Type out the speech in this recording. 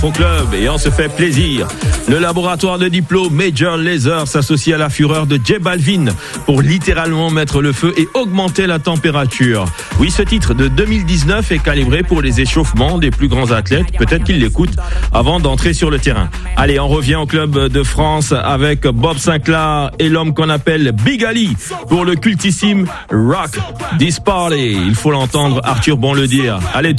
Au club et on se fait plaisir. Le laboratoire de Diplo Major Lazer s'associe à la fureur de J Balvin pour littéralement mettre le feu et augmenter la température. Oui, ce titre de 2019 est calibré pour les échauffements des plus grands athlètes. Peut-être qu'ils l'écoutent avant d'entrer sur le terrain. Allez, on revient au club de France avec Bob Sinclair et l'homme qu'on appelle Big Ali pour le cultissime Rock This Party. Il faut l'entendre, Arthur Bon le dire. Allez,